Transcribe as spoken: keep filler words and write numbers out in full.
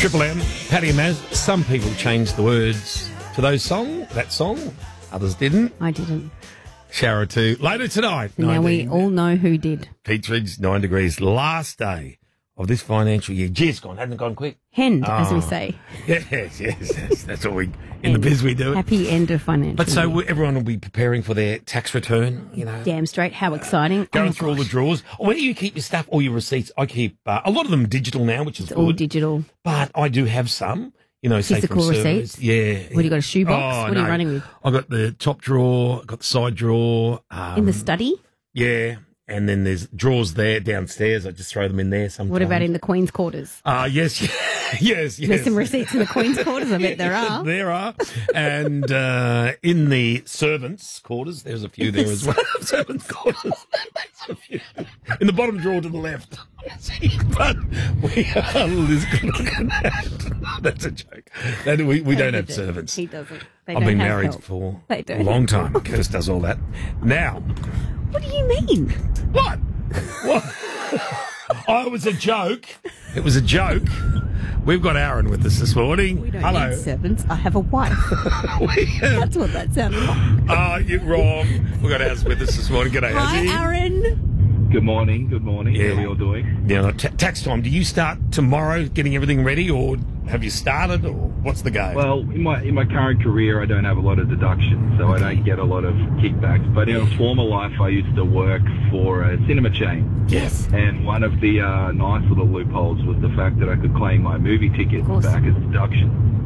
Triple M, Paddy and Maz. Some people changed the words to those song, that song. Others didn't. I didn't. Shower two. Later tonight. And now we all know who did. Peteridge, nine degrees. Last day of this financial year. Gee, it's gone. Hasn't it gone quick? Hend, Oh. as we say. Yes, yes, yes. That's what we, in the biz we do it. Happy end of financial But so year. everyone will be preparing for their tax return, you know. Damn straight. How exciting. Going Oh, through all gosh. the drawers. Where do you keep your stuff, all your receipts? I keep uh, a lot of them digital now, which is It's all good. digital. But I do have some, you know, say Physical from servers. receipts? Yeah. What, you got a shoebox? Oh, What are you no. running with? I got the top drawer, got the side drawer. Um, In the study? Yeah. And then there's drawers there downstairs. I just throw them in there sometimes. What about in the Queen's quarters? Uh, yes, yes, yes. There's some receipts in the Queen's quarters, I bet there are. There are. And uh, in the servants' quarters, there's a few there as well. Servants' quarters. A few. In the bottom drawer to the left. But we are Liz that. That's a joke. That, we we don't have servants. He doesn't. They I've don't been have married help. for They don't. a long time. Curtis does all that. Now, What do you mean? what? What? Oh, it was a joke. It was a joke. We've got Aaron with us this morning. We don't Hello. need servants. I have a wife. We have- That's what that sounded like. Oh, you're wrong. We've got Az with us this morning. G'day, Hi, Azzy. Aaron. Good morning, good morning. Yeah. How are we all doing? Now, ta tax time. Do you start tomorrow getting everything ready, or have you started, or what's the go? Well, in my in my current career, I don't have a lot of deductions, so I don't get a lot of kickbacks. But in a former life, I used to work for a cinema chain. Yes. And one of the uh, nice little loopholes was the fact that I could claim my movie ticket course. back as deduction.